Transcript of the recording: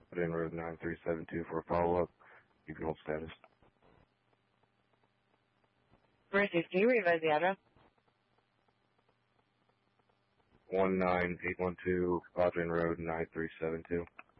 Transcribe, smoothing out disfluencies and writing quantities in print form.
Padre Road 9372 for a follow-up. You can hold status. Mercy, can you revise the address? 19812 Padre Road 9372.